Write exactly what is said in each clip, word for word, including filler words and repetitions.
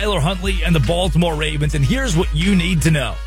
Tyler Huntley and the Baltimore Ravens, and here's what you need to know.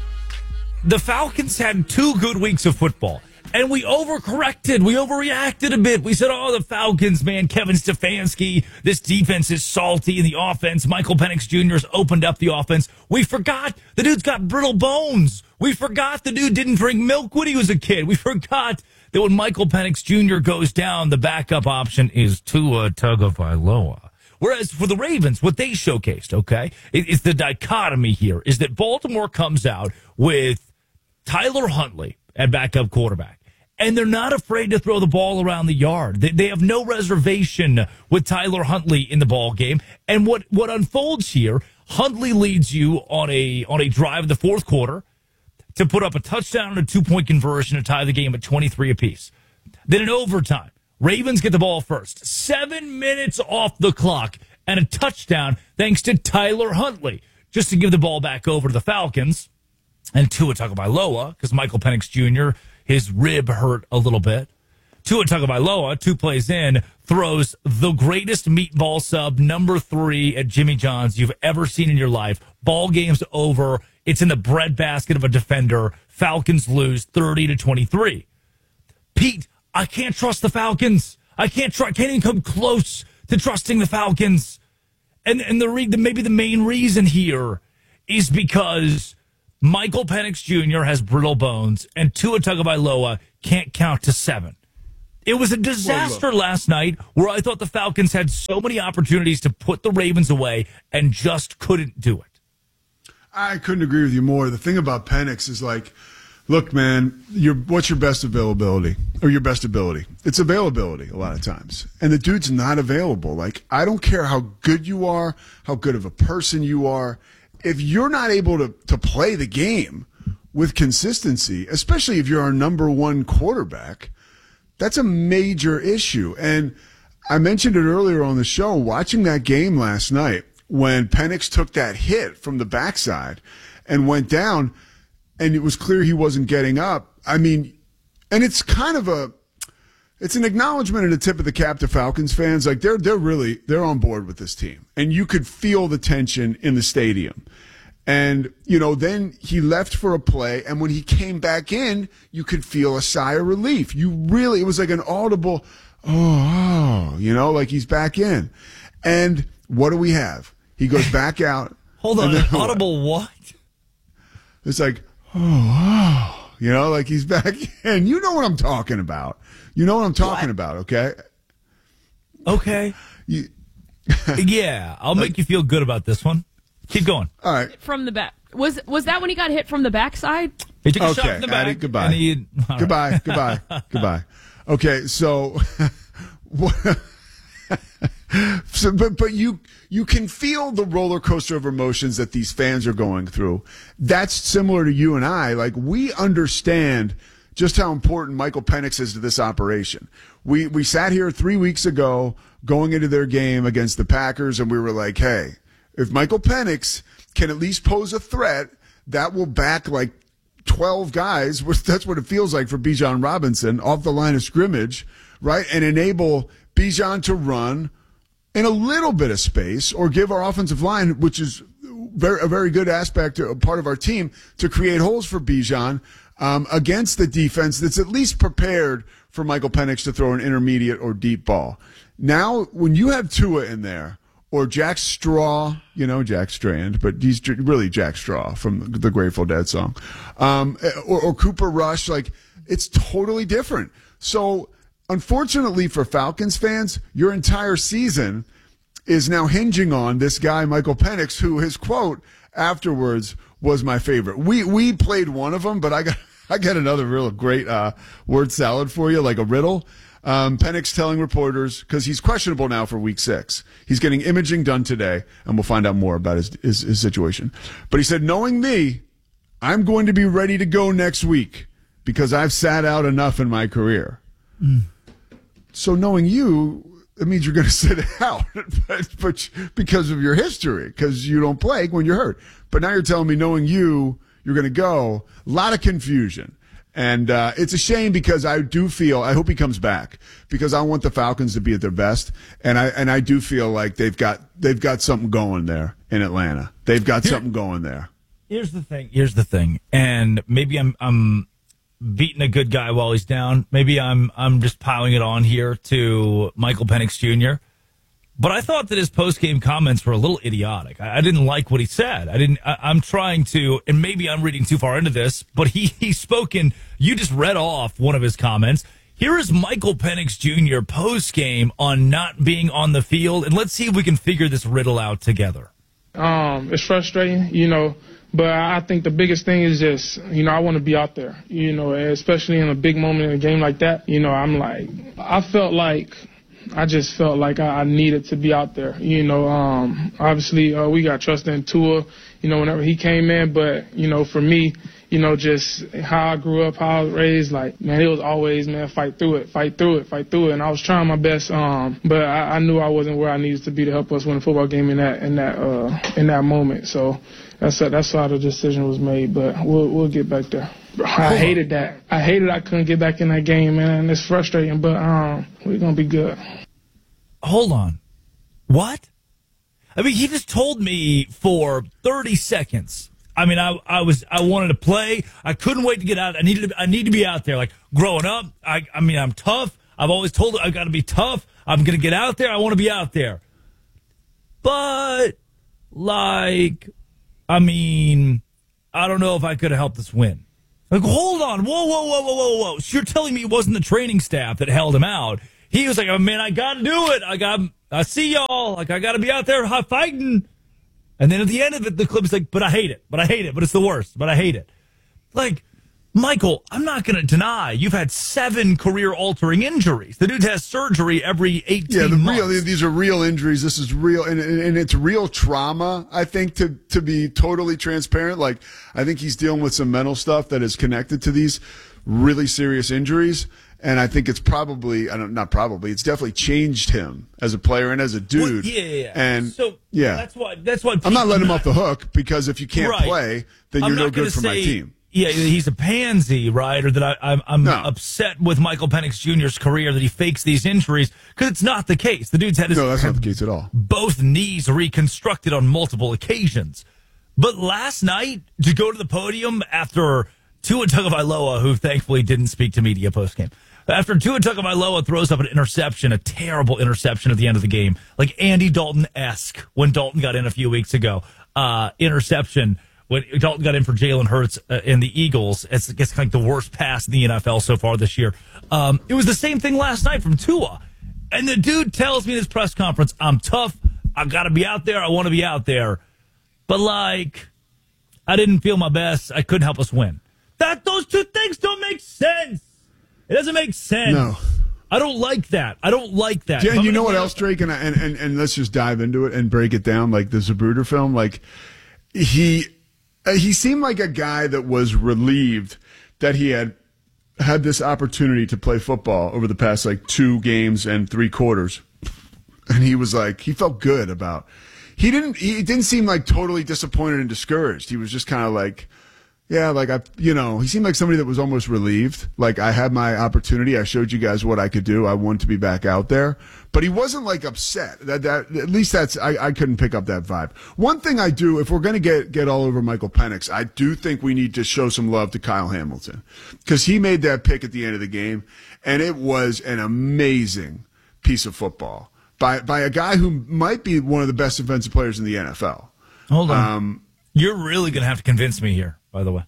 The Falcons had two good weeks of football, and we overcorrected. We overreacted a bit. We said, oh, the Falcons, man, Kevin Stefanski, this defense is salty in the offense. Michael Penix Junior has opened up the offense. We forgot the dude's got brittle bones. We forgot the dude didn't drink milk when he was a kid. We forgot that when Michael Penix Junior goes down, the backup option is Tua Tagovailoa. Whereas for the Ravens, what they showcased, okay, is the dichotomy here is that Baltimore comes out with Tyler Huntley at backup quarterback, and they're not afraid to throw the ball around the yard. They, they have no reservation with Tyler Huntley in the ball game. And what, what unfolds here, Huntley leads you on a on a drive in the fourth quarter to put up a touchdown and a two-point conversion to tie the game at twenty-three apiece. Then in overtime, Ravens get the ball first. Seven minutes off the clock and a touchdown thanks to Tyler Huntley, just to give the ball back over to the Falcons. And Tua Tagovailoa, because Michael Penix Junior, his rib hurt a little bit. Tua Tagovailoa, two plays in, throws the greatest meatball sub, number three at Jimmy John's you've ever seen in your life. Ball game's over. It's in the breadbasket of a defender. Falcons lose thirty to twenty-three. Pete, I can't trust the Falcons. I can't try. Can't even come close to trusting the Falcons. And and the, re, the maybe the main reason here is because Michael Penix Junior has brittle bones, and Tua Tagovailoa can't count to seven. It was a disaster well, last night where I thought the Falcons had so many opportunities to put the Ravens away and just couldn't do it. I couldn't agree with you more. The thing about Penix is like, look, man, your what's your best availability or your best ability? It's availability a lot of times. And the dude's not available. Like, I don't care how good you are, how good of a person you are. If you're not able to, to play the game with consistency, especially if you're our number one quarterback, that's a major issue. And I mentioned it earlier on the show, watching that game last night when Penix took that hit from the backside and went down, and it was clear he wasn't getting up. I mean, and it's kind of a, it's an acknowledgement and a tip of the cap to Falcons fans. Like, they're they're really, they're on board with this team. And you could feel the tension in the stadium. And, you know, then he left for a play, and when he came back in, you could feel a sigh of relief. You really, it was like an audible, oh, oh you know, like he's back in. And what do we have? He goes back out. Hold on, an audible what? It's like, oh, oh, you know, like he's back in. You know what I'm talking about. You know what I'm talking what? about, okay? Okay. You, yeah, I'll make you feel good about this one. Keep going. All right. From the back. Was was that when he got hit from the backside? He took a okay, shot from the back. Addie, goodbye. He, goodbye, right. goodbye, goodbye. Okay, so, so but but you you can feel the roller coaster of emotions that these fans are going through. That's similar to you and I. Like, we understand just how important Michael Penix is to this operation. We we sat here three weeks ago going into their game against the Packers, and we were like, hey, if Michael Penix can at least pose a threat, that will back like twelve guys, that's what it feels like for Bijan Robinson, off the line of scrimmage, right? And enable Bijan to run in a little bit of space, or give our offensive line, which is very, a very good aspect, a part of our team, to create holes for Bijan um, against the defense that's at least prepared for Michael Penix to throw an intermediate or deep ball. Now, when you have Tua in there, or Jack Straw, you know, Jack Strand, but he's really Jack Straw from the Grateful Dead song, um, or, or Cooper Rush, like, it's totally different. So, unfortunately for Falcons fans, your entire season is now hinging on this guy, Michael Penix, who his quote afterwards was my favorite. We we played one of them, but I got I got another real great uh, word salad for you, like a riddle. Um, Penix telling reporters, because he's questionable now for week six. He's getting imaging done today, and we'll find out more about his, his, his situation. But he said, knowing me, I'm going to be ready to go next week because I've sat out enough in my career. Mm. So knowing you, it means you're going to sit out but, but because of your history, because you don't play when you're hurt. But now you're telling me, knowing you, you're going to go. A lot of confusion. And uh, it's a shame because I do feel I hope he comes back because I want the Falcons to be at their best, and I and I do feel like they've got they've got something going there in Atlanta. They've got Here, something going there. Here's the thing. Here's the thing, and maybe I'm I'm beating a good guy while he's down. Maybe I'm I'm just piling it on here to Michael Penix Junior But I thought that his post-game comments were a little idiotic. I, I didn't like what he said. I didn't. I, I'm trying to, and maybe I'm reading too far into this, but he he spoke in. You just read off one of his comments. Here is Michael Penix Junior post-game on not being on the field, and let's see if we can figure this riddle out together. Um, it's frustrating, you know, but I think the biggest thing is just, you know, I want to be out there, you know, especially in a big moment in a game like that. You know, I'm like, I felt like. I just felt like I needed to be out there. You know, um, obviously uh, we got trust in Tua, you know, whenever he came in. But, you know, for me, you know, just how I grew up, how I was raised, like, man, it was always, man, fight through it, fight through it, fight through it. And I was trying my best, um, but I, I knew I wasn't where I needed to be to help us win a football game in that in that uh, in that moment. So that's that's how the decision was made. But we'll we'll get back there. I hated that. I hated I couldn't get back in that game, man. And it's frustrating, but um, we're going to be good. Hold on. What? I mean, he just told me for thirty seconds. I mean, I I was I wanted to play. I couldn't wait to get out. I needed to, I need to be out there. Like growing up, I I mean, I'm tough. I've always told I got to be tough. I'm going to get out there. I want to be out there. But like, I mean, I don't know if I could have helped us win. Like, hold on. Whoa, whoa, whoa, whoa, whoa, whoa. So you're telling me it wasn't the training staff that held him out. He was like, oh, man, I got to do it. I got, I see y'all. Like, I got to be out there fighting. And then at the end of it, the clip is like, but I hate it. But I hate it. But it's the worst. But I hate it. Like, Michael, I'm not going to deny you've had seven career-altering injuries. The dude has surgery every eighteen yeah, the months. Real, these are real injuries. This is real, and, and, and it's real trauma, I think, to, to be totally transparent. Like, I think he's dealing with some mental stuff that is connected to these really serious injuries. And I think it's probably, I don't, not probably, it's definitely changed him as a player and as a dude. Well, yeah, yeah, yeah. And so yeah, that's why. That's why. I'm not letting him off the hook because if you can't right. play, then I'm you're no not good for say, my team. Yeah, he's a pansy, right? Or that I, I'm, I'm no. upset with Michael Penix Junior's career that he fakes these injuries because it's not the case. The dude's had his no, that's not the case at all. Both knees reconstructed on multiple occasions. But last night, to go to the podium after Tua Tagovailoa, who thankfully didn't speak to media postgame, after Tua Tagovailoa throws up an interception, a terrible interception at the end of the game, like Andy Dalton-esque when Dalton got in a few weeks ago, uh, interception when Dalton got in for Jalen Hurts uh, in the Eagles. It's, it's kind of like the worst pass in the N F L so far this year. Um, it was the same thing last night from Tua. And the dude tells me in his press conference, I'm tough. I got to be out there. I want to be out there. But, like, I didn't feel my best. I couldn't help us win. That Those two things don't make sense. It doesn't make sense. No. I don't like that. I don't like that. Yeah, and you know what else, Drake? And, and and and let's just dive into it and break it down. Like the Zapruder film, like he uh, he seemed like a guy that was relieved that he had had this opportunity to play football over the past like two games and three quarters, and he was like he felt good about. He didn't. He didn't seem like totally disappointed and discouraged. He was just kind of like. Yeah, like I, you know, he seemed like somebody that was almost relieved. Like I had my opportunity. I showed you guys what I could do. I wanted to be back out there, but he wasn't like upset. That, that at least that's I, I couldn't pick up that vibe. One thing I do, if we're going to get get all over Michael Penix, I do think we need to show some love to Kyle Hamilton because he made that pick at the end of the game, and it was an amazing piece of football by by a guy who might be one of the best defensive players in the N F L. Hold on, um, you're really going to have to convince me here. By the way.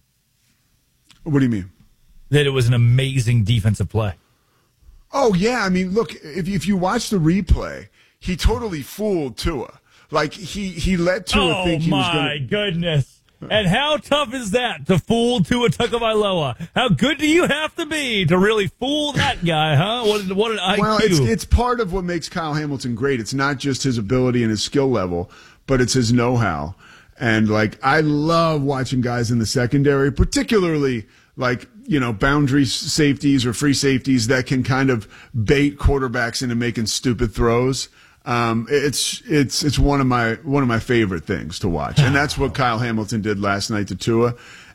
What do you mean? That it was an amazing defensive play. Oh, yeah. I mean, look, if, if you watch the replay, he totally fooled Tua. Like, he, he let Tua oh think he was going to... Oh, my goodness. And how tough is that to fool Tua Tagovailoa? How good do you have to be to really fool that guy, huh? What, what an I Q. Well, it's, it's part of what makes Kyle Hamilton great. It's not just his ability and his skill level, but it's his know-how. And, like, I love watching guys in the secondary, particularly, like, you know, boundary safeties or free safeties that can kind of bait quarterbacks into making stupid throws. Um, it's it's it's one of my one of my favorite things to watch. And that's what Kyle Hamilton did last night to Tua.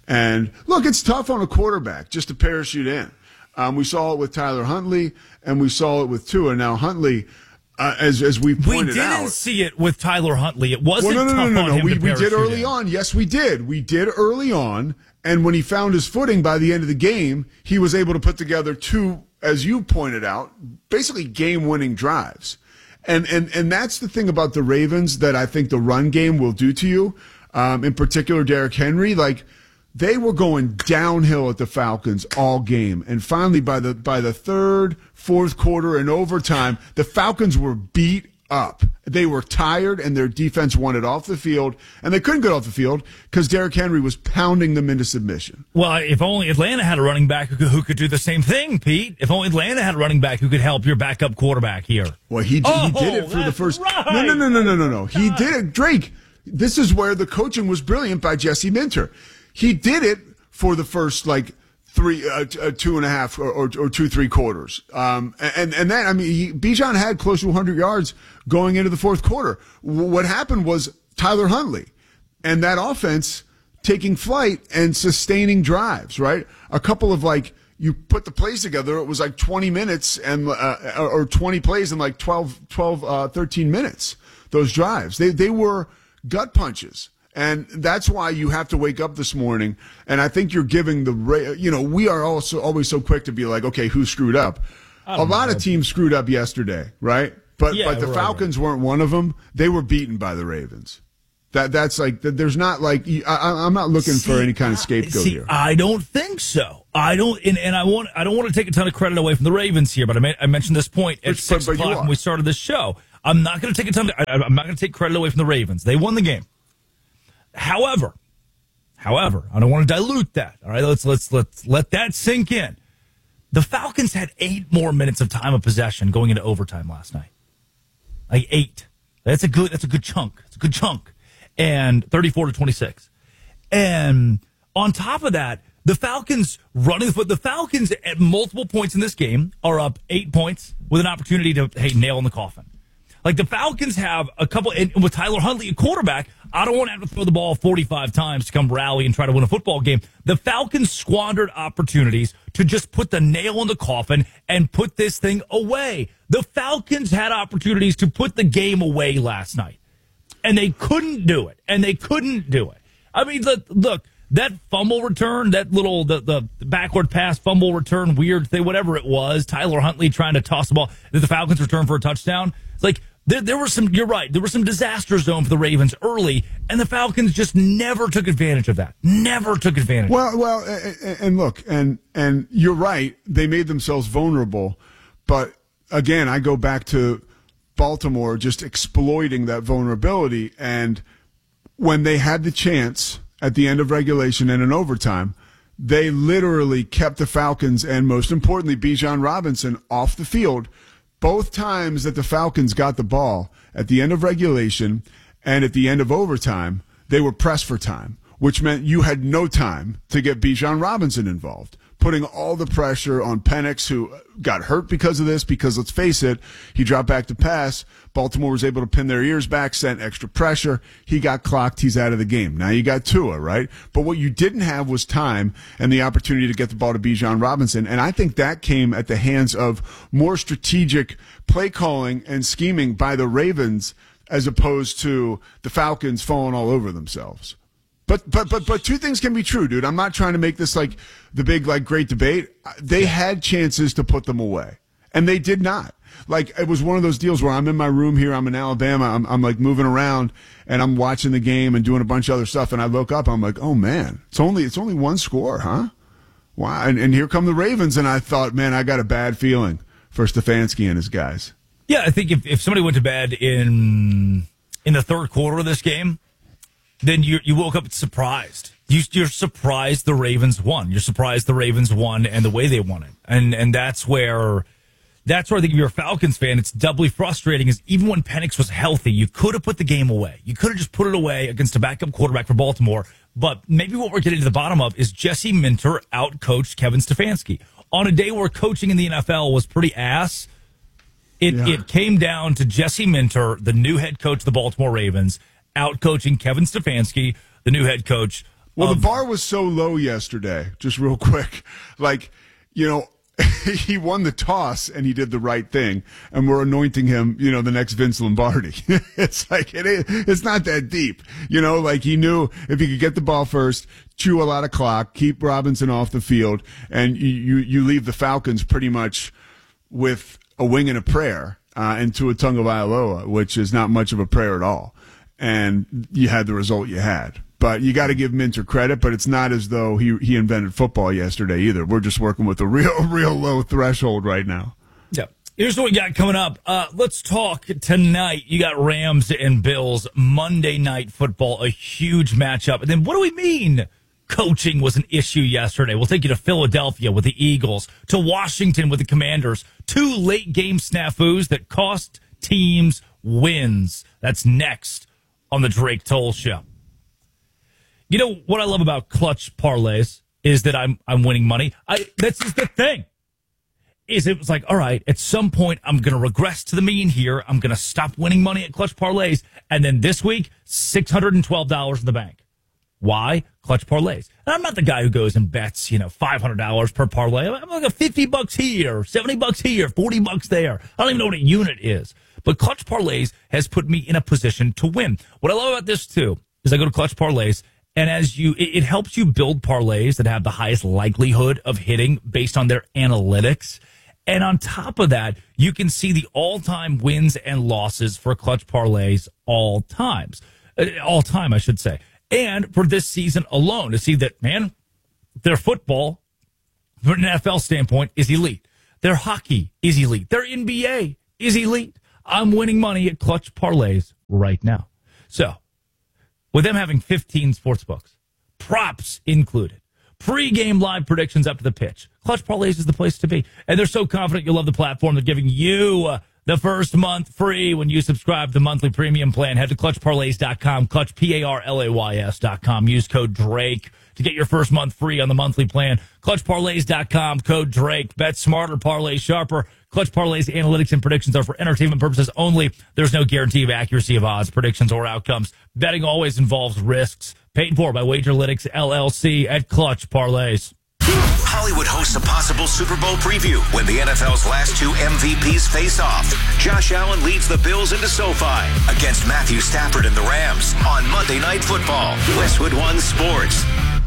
And look, it's tough on a quarterback just to parachute in. Um, we saw it with Tyler Huntley, and we saw it with Tua. Now, Huntley, uh, as as we pointed out. We didn't out, see it with Tyler Huntley. It wasn't well, no, no, tough no, no, on no. him We, to we did parachute early in. on. Yes, we did. We did early on. And when he found his footing by the end of the game, he was able to put together two, as you pointed out, basically game-winning drives. And and and that's the thing about the Ravens that I think the run game will do to you. Um, in particular, Derrick Henry, like they were going downhill at the Falcons all game, and finally by the by the third, fourth quarter, and overtime, the Falcons were beat up. They were tired, and their defense wanted off the field, and they couldn't get off the field because Derrick Henry was pounding them into submission. Well, if only Atlanta had a running back who could, who could do the same thing, Pete. If only Atlanta had a running back who could help your backup quarterback here. Well, he, oh, he did it for the first. Right. No, no, no, no, no, no, no. He did it, Drake. This is where the coaching was brilliant by Jesse Minter. He did it for the first like three, uh, t- uh, two and a half, or, or, or two, three quarters. Um, and and then I mean, he, Bijan had close to one hundred yards going into the fourth quarter. W- what happened was Tyler Huntley and that offense taking flight and sustaining drives. Right, a couple of like. You put the plays together, it was like twenty minutes and uh, or twenty plays in like twelve, twelve uh, thirteen minutes. Those drives, they they were gut punches, and that's why you have to wake up this morning. And I think you're giving the you know we are also always so quick to be like, okay, who screwed up? A lot know. of teams screwed up yesterday, right? But yeah, but the right, Falcons right. weren't one of them. They were beaten by the Ravens. That that's like there's not like I, I'm not looking see, for any kind of scapegoat see, here. I don't think so. I don't, and, and I want I don't want to take a ton of credit away from the Ravens here, but I, may, I mentioned this point at But- six but you o'clock are. when we started this show. I'm not going to take a ton. Of, I, I'm not going to take credit away from the Ravens. They won the game. However, however, I don't want to dilute that. All right, let's let's let's let that sink in. The Falcons had eight more minutes of time of possession going into overtime last night. Like eight. That's a good. That's a good chunk. It's a good chunk. And thirty-four to twenty-six. And on top of that, the Falcons running the foot. The Falcons at multiple points in this game are up eight points with an opportunity to, hey, nail in the coffin. Like the Falcons have a couple, and with Tyler Huntley, a quarterback, I don't want to have to throw the ball forty-five times to come rally and try to win a football game. The Falcons squandered opportunities to just put the nail in the coffin and put this thing away. The Falcons had opportunities to put the game away last night. And they couldn't do it. And they couldn't do it. I mean, look, look that fumble return, that little, the, the backward pass fumble return, weird thing, whatever it was, Tyler Huntley trying to toss the ball, that the Falcons return for a touchdown. It's like, there, there were some, you're right, there was some disaster zone for the Ravens early, and the Falcons just never took advantage of that. Never took advantage. Well, well, and, and look, and and you're right, they made themselves vulnerable. But again, I go back to Baltimore just exploiting that vulnerability. And when they had the chance at the end of regulation and in overtime, they literally kept the Falcons and, most importantly, Bijan Robinson off the field both times that the Falcons got the ball at the end of regulation and at the end of overtime. They were pressed for time, which meant you had no time to get Bijan Robinson involved, putting all the pressure on Penix, who got hurt because of this, because let's face it, he dropped back to pass. Baltimore was able to pin their ears back, sent extra pressure. He got clocked. He's out of the game. Now you got Tua, right? But what you didn't have was time and the opportunity to get the ball to Bijan Robinson. And I think that came at the hands of more strategic play calling and scheming by the Ravens as opposed to the Falcons falling all over themselves. But but but but two things can be true, dude. I'm not trying to make this like the big like great debate. They had chances to put them away, and they did not. Like it was one of those deals where I'm in my room here. I'm in Alabama. I'm I'm like moving around, and I'm watching the game and doing a bunch of other stuff. And I look up. I'm like, oh man, it's only it's only one score, huh? Wow. And, and here come the Ravens. And I thought, man, I got a bad feeling for Stefanski and his guys. Yeah, I think if, if somebody went to bed in in the third quarter of this game, then you you woke up surprised. You, you're surprised the Ravens won. You're surprised the Ravens won and the way they won it. And and that's where that's where I think if you're a Falcons fan, it's doubly frustrating. Is even when Penix was healthy, you could have put the game away. You could have just put it away against a backup quarterback for Baltimore. But maybe what we're getting to the bottom of is Jesse Minter outcoached Kevin Stefanski on a day where coaching in the N F L was pretty ass. It Yeah. it came down to Jesse Minter, the new head coach of the Baltimore Ravens, out coaching Kevin Stefanski, the new head coach Well, of, the bar was so low yesterday, just real quick. Like, you know, he won the toss and he did the right thing, and we're anointing him, you know, the next Vince Lombardi. It's like, it is, it's not that deep. You know, like he knew if he could get the ball first, chew a lot of clock, keep Robinson off the field, and you, you, you leave the Falcons pretty much with a wing and a prayer, uh, and Tua Tagovailoa, which is not much of a prayer at all. And you had the result you had. But you got to give Minter credit, but it's not as though he he invented football yesterday either. We're just working with a real, real low threshold right now. Yeah. Here's what we got coming up. Uh, let's talk tonight. You got Rams and Bills, Monday Night Football, a huge matchup. And then what do we mean coaching was an issue yesterday? We'll take you to Philadelphia with the Eagles, to Washington with the Commanders, two late game snafus that cost teams wins. That's next on the Drake Toll Show. You know what I love about clutch parlays is that I'm I'm winning money. I that's just the thing. Is it was like, all right, at some point I'm going to regress to the mean here. I'm going to stop winning money at clutch parlays, and then this week six hundred twelve dollars in the bank. Why? Clutch parlays. And I'm not the guy who goes and bets, you know, five hundred dollars per parlay. I'm like a fifty bucks here, seventy bucks here, forty bucks there. I don't even know what a unit is. But clutch parlays has put me in a position to win. What I love about this too is I go to clutch parlays. And as you, it, it helps you build parlays that have the highest likelihood of hitting based on their analytics. And on top of that, you can see the all-time wins and losses for clutch parlays all times, uh, all time, I should say. And for this season alone, to see that, man, their football, from an N F L standpoint, is elite. Their hockey is elite. Their N B A is elite. I'm winning money at clutch parlays right now. So, with them having fifteen sports books, props included, pre-game live predictions up to the pitch, Clutch Parlays is the place to be. And they're so confident you'll love the platform. They're giving you uh, the first month free when you subscribe to the monthly premium plan. Head to clutch parlays dot com, clutch, P A R L A Y S dot com. Use code Drake to get your first month free on the monthly plan. clutch parlays dot com, code Drake. Bet smarter, parlay sharper. Clutch Parlays analytics and predictions are for entertainment purposes only. There's no guarantee of accuracy of odds, predictions, or outcomes. Betting always involves risks. Paid for by Wagerlytics, L L C at Clutch Parlays. Hollywood hosts a possible Super Bowl preview when the N F L's last two M V Ps face off. Josh Allen leads the Bills into SoFi against Matthew Stafford and the Rams on Monday Night Football. Westwood One Sports.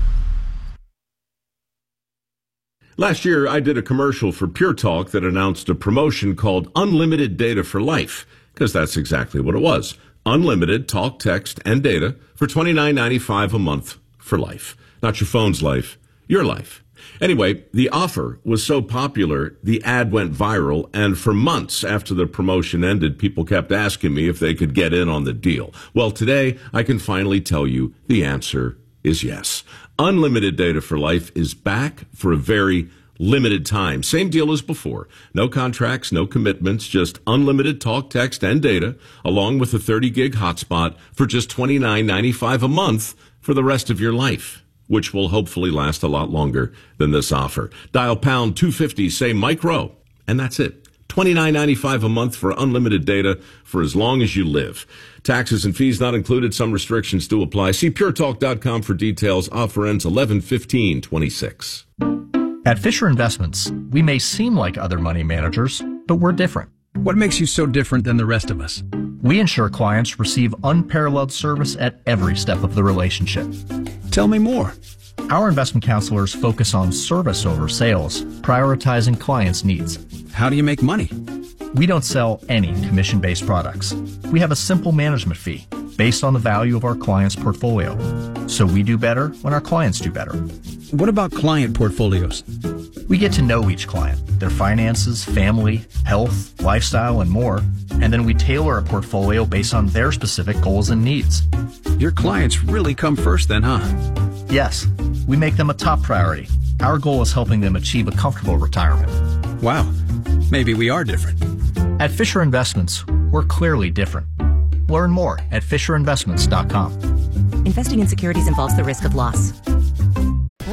Last year, I did a commercial for Pure Talk that announced a promotion called Unlimited Data for Life, because that's exactly what it was. Unlimited talk, text, and data for twenty-nine ninety-five a month for life. Not your phone's life, your life. Anyway, the offer was so popular, the ad went viral, and for months after the promotion ended, people kept asking me if they could get in on the deal. Well, today, I can finally tell you the answer is yes. Unlimited Data for Life is back for a very limited time. Same deal as before. No contracts, no commitments, just unlimited talk, text, and data, along with a thirty gig hotspot for just twenty-nine ninety-five a month for the rest of your life, which will hopefully last a lot longer than this offer. Dial pound two fifty, say micro, and that's it. twenty-nine ninety-five a month for unlimited data for as long as you live. Taxes and fees not included. Some restrictions do apply. See pure talk dot com for details. Offer ends eleven fifteen twenty-six. At Fisher Investments, we may seem like other money managers, but we're different. What makes you so different than the rest of us? We ensure clients receive unparalleled service at every step of the relationship. Tell me more. Our investment counselors focus on service over sales, prioritizing clients' needs. How do you make money? We don't sell any commission-based products. We have a simple management fee based on the value of our client's portfolio. So we do better when our clients do better. What about client portfolios? We get to know each client, their finances, family, health, lifestyle, and more, and then we tailor a portfolio based on their specific goals and needs. Your clients really come first then, huh? Yes, we make them a top priority. Our goal is helping them achieve a comfortable retirement. Wow, maybe we are different. At Fisher Investments, we're clearly different. Learn more at fisher investments dot com. Investing in securities involves the risk of loss.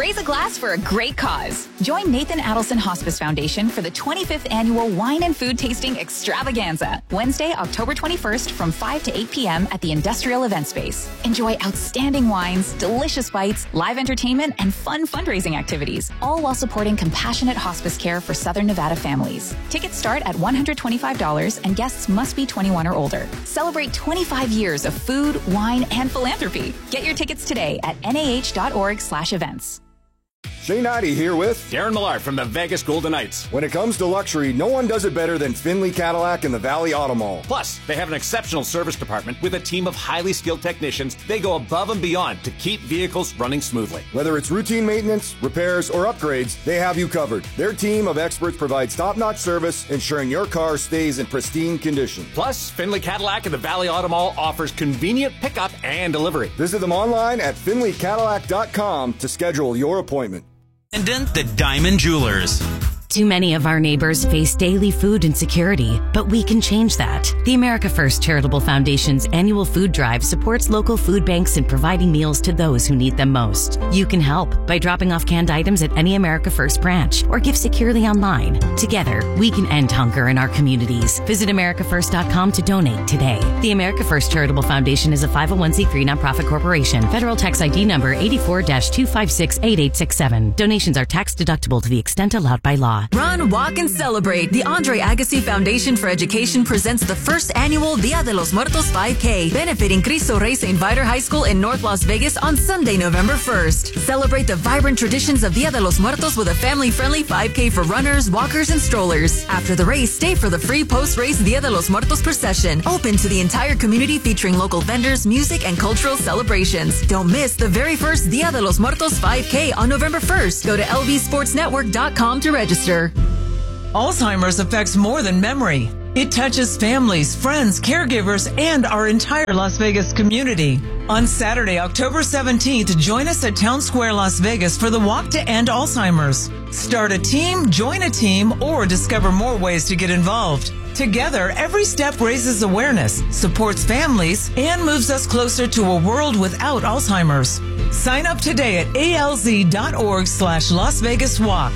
Raise a glass for a great cause. Join Nathan Adelson Hospice Foundation for the twenty-fifth Annual Wine and Food Tasting Extravaganza, Wednesday, October twenty-first from five to eight p.m. at the Industrial Event Space. Enjoy outstanding wines, delicious bites, live entertainment, and fun fundraising activities, all while supporting compassionate hospice care for Southern Nevada families. Tickets start at one hundred twenty-five dollars and guests must be twenty-one or older. Celebrate twenty-five years of food, wine, and philanthropy. Get your tickets today at N A H dot org slash events. Shane Ivey here with Darren Millard from the Vegas Golden Knights. When it comes to luxury, no one does it better than Finley Cadillac and the Valley Auto Mall. Plus, they have an exceptional service department with a team of highly skilled technicians. They go above and beyond to keep vehicles running smoothly. Whether it's routine maintenance, repairs, or upgrades, they have you covered. Their team of experts provides top-notch service, ensuring your car stays in pristine condition. Plus, Finley Cadillac and the Valley Auto Mall offers convenient pickup and delivery. Visit them online at finley cadillac dot com to schedule your appointment. The Diamond Jewelers. Too many of our neighbors face daily food insecurity, but we can change that. The America First Charitable Foundation's annual food drive supports local food banks in providing meals to those who need them most. You can help by dropping off canned items at any America First branch or give securely online. Together, we can end hunger in our communities. Visit america first dot com to donate today. The America First Charitable Foundation is a five oh one c three nonprofit corporation. Federal tax I D number eighty-four dash two five six eight eight six seven. Donations are tax deductible to the extent allowed by law. Run, walk, and celebrate. The Andre Agassi Foundation for Education presents the first annual Dia de los Muertos five K, benefiting Cristo Rey Saint Viator High School in North Las Vegas on Sunday, November first. Celebrate the vibrant traditions of Dia de los Muertos with a family-friendly five K for runners, walkers, and strollers. After the race, stay for the free post-race Dia de los Muertos procession, open to the entire community, featuring local vendors, music, and cultural celebrations. Don't miss the very first Dia de los Muertos five K on November first. Go to L V sports network dot com to register. Alzheimer's affects more than memory. It touches families, friends, caregivers, and our entire Las Vegas community. On Saturday, October seventeenth, join us at Town Square, Las Vegas for the Walk to End Alzheimer's. Start a team, join a team, or discover more ways to get involved. Together, every step raises awareness, supports families, and moves us closer to a world without Alzheimer's. Sign up today at A L Z dot org slash Las Vegas Walk.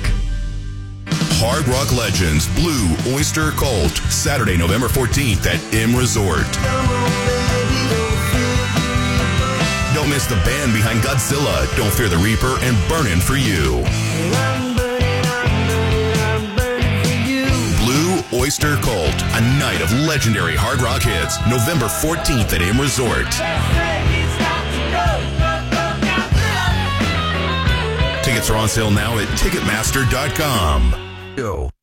Hard Rock Legends Blue Oyster Cult, Saturday, November fourteenth at M Resort. Don't miss the band behind Godzilla, Don't Fear the Reaper, and Burnin' For You. Blue Oyster Cult, a night of legendary hard rock hits, November fourteenth at M Resort. Tickets are on sale now at ticketmaster dot com. Go.